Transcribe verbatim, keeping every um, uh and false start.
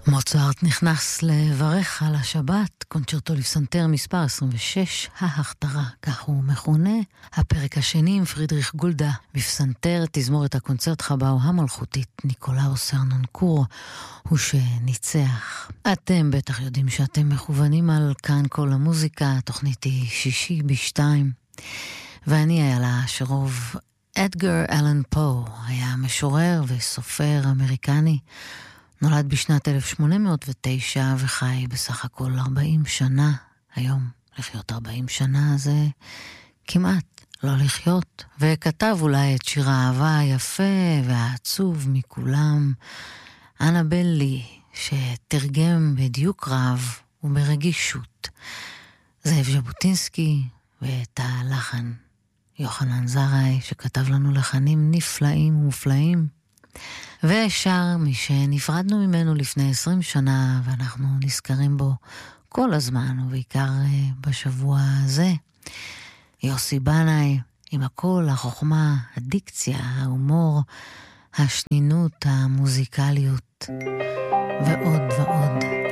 מוצרט נכנס לברך על השבת, קונצ'רטו לפסנתר מספר עשרים ושש, ההכתרה, כך הוא מכונה. הפרק השני עם פרידריך גולדה, בפסנתר תזמורת הקונצרט חבאו המלכותית ניקולאוס ארנונקור, הוא שניצח. אתם בטח יודעים שאתם מכוונים על כאן כל המוזיקה, התוכנית היא שישי בשתיים, ואני היה לה שרוב. אדגר אלן פו היה משורר וסופר אמריקני, נולד בשנת אלף שמונה מאות ותשע וחי בסך הכל ארבעים שנה. היום לחיות ארבעים שנה זה כמעט לא לחיות. וכתב אולי את שיר האהבה היפה והעצוב מכולם, אנבל לי, שתרגם בדיוק רב וברגישות זאב ז'בוטינסקי, ואת הלחן יוחנן זרעי שכתב לנו לחנים נפלאים ומופלאים. ושר מי שנפרדנו ממנו לפני עשרים שנה, ואנחנו נזכרים בו כל הזמן, ובעיקר בשבוע הזה. יוסי בנאי, עם הכל, החוכמה, הדיקציה, ההומור, השנינות, המוזיקליות, ועוד ועוד.